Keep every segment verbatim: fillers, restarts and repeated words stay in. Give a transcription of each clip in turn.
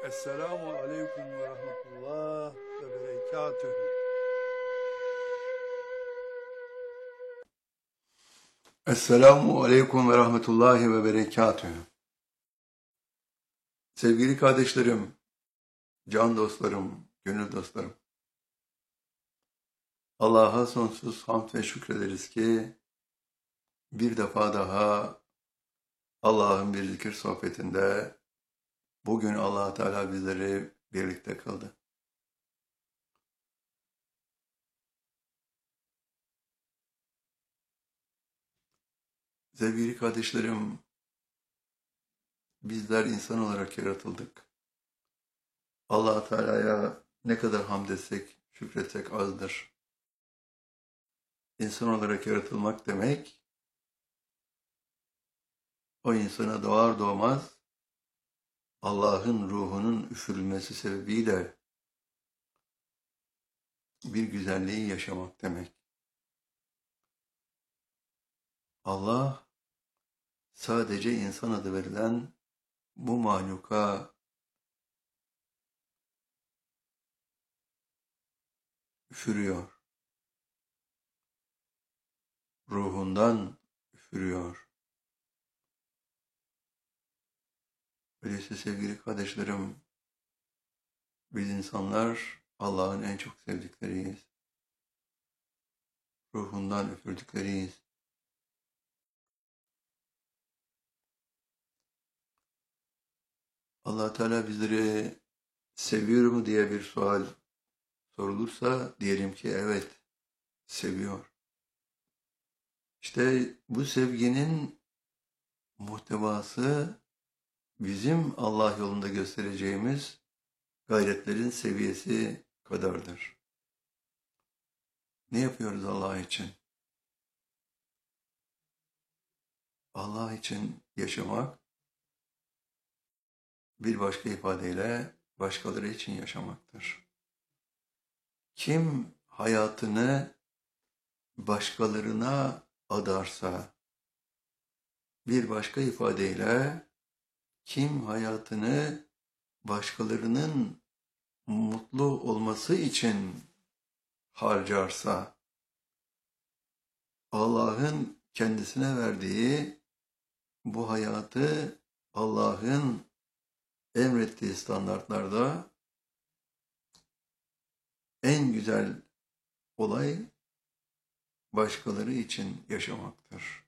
Esselamu Aleyküm ve Rahmetullah ve Berekatühü. Esselamu Aleyküm ve Rahmetullahi ve Berekatühü. Sevgili kardeşlerim, can dostlarım, gönül dostlarım. Allah'a sonsuz hamd ve şükrederiz ki bir defa daha Allah'ın bir zikir sohbetinde bugün Allah Teala bizleri birlikte kıldı. Sevgili kardeşlerim, bizler insan olarak yaratıldık. Allah Teala'ya ne kadar hamd etsek, şükretsek azdır. İnsan olarak yaratılmak demek, o insana doğar doğmaz Allah'ın ruhunun üfürülmesi sebebiyle bir güzelliği yaşamak demek. Allah sadece insan adı verilen bu mahluka üfürüyor. Ruhundan üfürüyor. Öyleyse sevgili kardeşlerim, biz insanlar Allah'ın en çok sevdikleriyiz. Ruhundan üfürdükleriyiz. Allah Teala bizleri seviyor mu diye bir sual sorulursa diyelim ki evet, seviyor. İşte bu sevginin muhtevası bizim Allah yolunda göstereceğimiz gayretlerin seviyesi kadardır. Ne yapıyoruz Allah için? Allah için yaşamak, bir başka ifadeyle başkaları için yaşamaktır. Kim hayatını başkalarına adarsa, bir başka ifadeyle kim hayatını başkalarının mutlu olması için harcarsa, Allah'ın kendisine verdiği bu hayatı Allah'ın emrettiği standartlarda en güzel olay başkaları için yaşamaktır.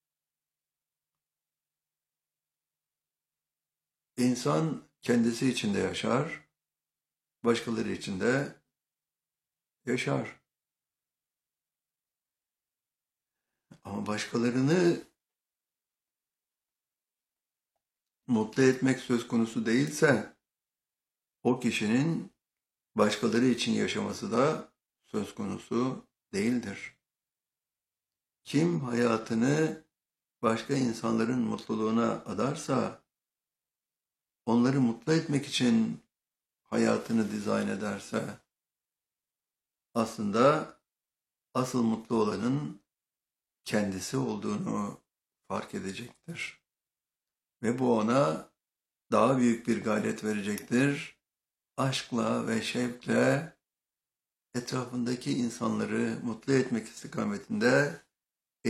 İnsan kendisi için de yaşar, başkaları için de yaşar. Ama başkalarını mutlu etmek söz konusu değilse, o kişinin başkaları için yaşaması da söz konusu değildir. Kim hayatını başka insanların mutluluğuna adarsa, onları mutlu etmek için hayatını dizayn ederse, aslında asıl mutlu olanın kendisi olduğunu fark edecektir. Ve bu ona daha büyük bir gayret verecektir. Aşkla ve şevkle etrafındaki insanları mutlu etmek istikametinde